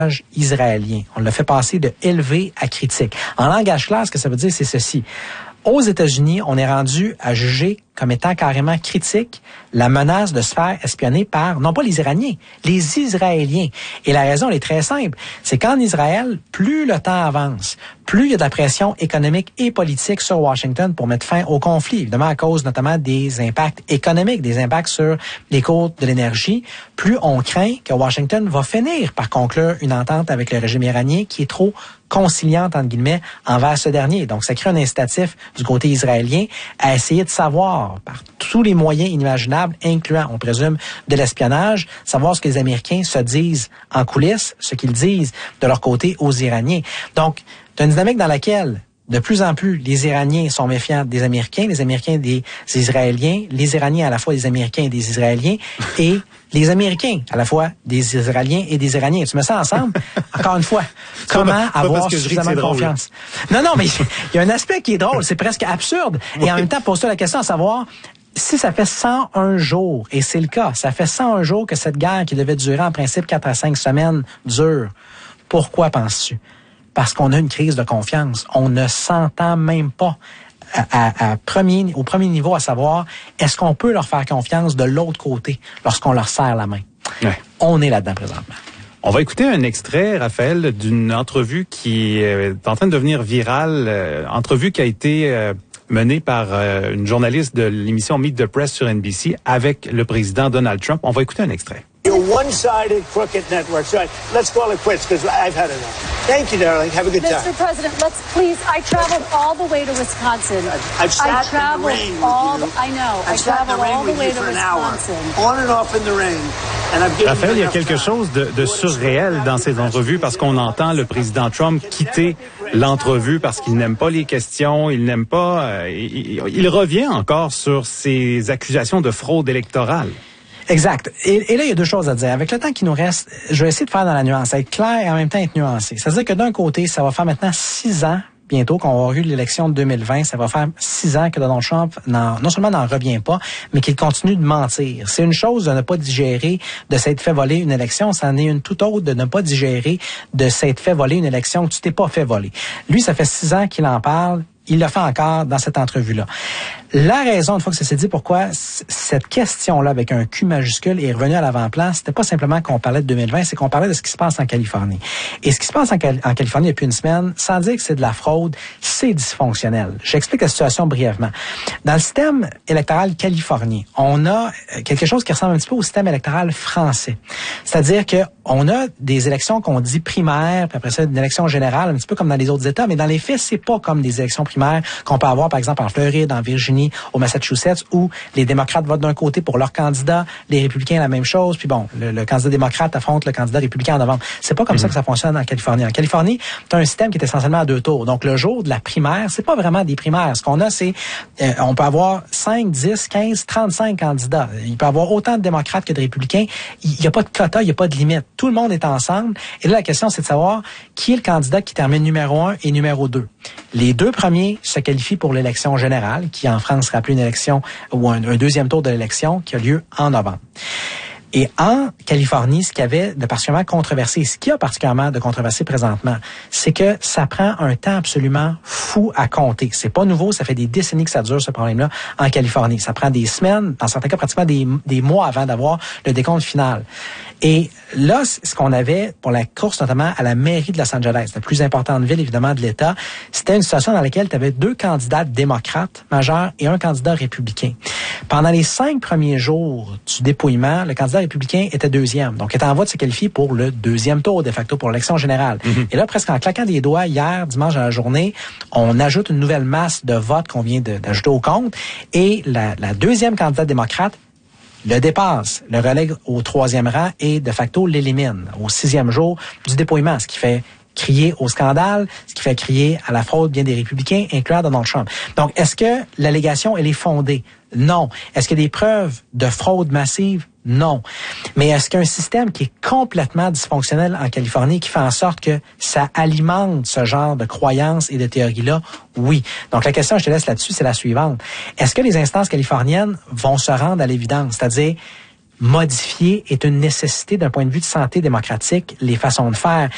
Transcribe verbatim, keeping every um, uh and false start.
israélien. On l'a fait passer de élevé à critique. En langage clair, ce que ça veut dire, c'est ceci. Aux États-Unis, on est rendu à juger comme étant carrément critique la menace de se faire espionner par, non pas les Iraniens, les Israéliens. Et la raison, elle est très simple. C'est qu'en Israël, plus le temps avance, plus il y a de la pression économique et politique sur Washington pour mettre fin au conflit, évidemment à cause notamment des impacts économiques, des impacts sur les cours de l'énergie, plus on craint que Washington va finir par conclure une entente avec le régime iranien qui est trop conciliante, entre guillemets, envers ce dernier. Donc, ça crée un incitatif du côté israélien à essayer de savoir, par tous les moyens inimaginables, incluant, on présume, de l'espionnage, savoir ce que les Américains se disent en coulisses, ce qu'ils disent de leur côté aux Iraniens. Donc, c'est une dynamique dans laquelle de plus en plus, les Iraniens sont méfiants des Américains, les Américains des Israéliens, les Iraniens à la fois des Américains et des Israéliens, et les Américains à la fois des Israéliens et des Iraniens. Tu mets ça ensemble, encore une fois, comment pas, avoir pas suffisamment de confiance? Non, non, mais il y a un aspect qui est drôle, c'est presque absurde. Et en même temps, pose-toi la question à savoir, si ça fait cent un jours, et c'est le cas, ça fait cent un jours que cette guerre qui devait durer en principe quatre à cinq semaines dure, pourquoi penses-tu? Parce qu'on a une crise de confiance. On ne s'entend même pas à, à, à premier, au premier niveau, à savoir, est-ce qu'on peut leur faire confiance de l'autre côté lorsqu'on leur serre la main? Ouais. On est là-dedans présentement. On va écouter un extrait, Raphaël, d'une entrevue qui est en train de devenir virale, euh, entrevue qui a été euh, menée par euh, une journaliste de l'émission Meet the Press sur N B C avec le président Donald Trump. On va écouter un extrait. You're one-sided, crooked network. So let's call it quits because I've had enough. Thank you, darling. Have a good time. Mister President, let's please. I traveled all the way to Wisconsin. I've sat I traveled in the rain all. with you. I know. I've I sat in the traveled rain all the with way you to for an hour, Wisconsin. on and off in the rain. And I've given Raphaël, il y a enough quelque time. chose de, de surréel dans ces entrevues parce qu'on entend le président Trump quitter l'entrevue parce qu'il n'aime pas les questions, il n'aime pas... Euh, il, il revient encore sur ces accusations de fraude électorale. Exact. Et, et là, il y a deux choses à dire. Avec le temps qui nous reste, je vais essayer de faire dans la nuance, être clair et en même temps être nuancé. C'est-à-dire que d'un côté, ça va faire maintenant six ans, bientôt, qu'on va avoir eu l'élection de deux mille vingt, ça va faire six ans que Donald Trump n'en, non seulement n'en revient pas, mais qu'il continue de mentir. C'est une chose de ne pas digérer, de s'être fait voler une élection, c'en est une toute autre de ne pas digérer, de s'être fait voler une élection que tu t'es pas fait voler. Lui, ça fait six ans qu'il en parle. Il le fait encore dans cette entrevue-là. La raison, une fois que ça s'est dit, pourquoi cette question-là avec un Q majuscule est revenue à l'avant-plan, c'était pas simplement qu'on parlait de deux mille vingt, c'est qu'on parlait de ce qui se passe en Californie. Et ce qui se passe en, Cal- en Californie depuis une semaine, sans dire que c'est de la fraude, c'est dysfonctionnel. J'explique la situation brièvement. Dans le système électoral californien, on a quelque chose qui ressemble un petit peu au système électoral français. C'est-à-dire que on a des élections qu'on dit primaires, puis après ça, une élection générale, un petit peu comme dans les autres États, mais dans les faits, c'est pas comme des élections primaires qu'on peut avoir, par exemple, en Floride, en Virginie, au Massachusetts, où les démocrates votent d'un côté pour leur candidat, les républicains la même chose, puis bon, le, le candidat démocrate affronte le candidat républicain en novembre. C'est pas comme mm-hmm. ça que ça fonctionne en Californie. En Californie, tu as un système qui est essentiellement à deux tours. Donc, le jour de la primaire, c'est pas vraiment des primaires. Ce qu'on a, c'est, euh, on peut avoir cinq, dix, quinze, trente-cinq candidats. Il peut y avoir autant de démocrates que de républicains. Il n'y a pas de quota, il n'y a pas de limite. Tout le monde est ensemble. Et là, la question, c'est de savoir qui est le candidat qui termine numéro un et numéro deux. Les deux premiers se qualifient pour l'élection générale, qui en France sera appelée une élection ou un, un deuxième tour de l'élection qui a lieu en novembre. Et en Californie, ce qui avait de particulièrement controversé, ce qui a particulièrement de controversé présentement, c'est que ça prend un temps absolument fou à compter. C'est pas nouveau, ça fait des décennies que ça dure, ce problème-là, en Californie. Ça prend des semaines, dans certains cas pratiquement des, des mois avant d'avoir le décompte final. Et là, ce qu'on avait pour la course, notamment à la mairie de Los Angeles, la plus importante ville, évidemment, de l'État, c'était une situation dans laquelle tu avais deux candidats démocrates majeurs et un candidat républicain. Pendant les cinq premiers jours du dépouillement, le candidat républicain était deuxième. Donc, il était en voie de se qualifier pour le deuxième tour, de facto, pour l'élection générale. Mm-hmm. Et là, presque en claquant des doigts, hier, dimanche dans la journée, on ajoute une nouvelle masse de votes qu'on vient de, d'ajouter au compte. Et la, la deuxième candidate démocrate le dépasse, le relègue au troisième rang et de facto l'élimine au sixième jour du dépouillement, ce qui fait crier au scandale, ce qui fait crier à la fraude bien des républicains, incluant Donald Trump. Donc, est-ce que l'allégation, elle est fondée? Non. Est-ce qu'il y a des preuves de fraude massive? Non. Mais est-ce qu'il y a un système qui est complètement dysfonctionnel en Californie qui fait en sorte que ça alimente ce genre de croyances et de théories-là? Oui. Donc, la question, je te laisse là-dessus, c'est la suivante. Est-ce que les instances californiennes vont se rendre à l'évidence? C'est-à-dire, modifier est une nécessité d'un point de vue de santé démocratique, les façons de faire.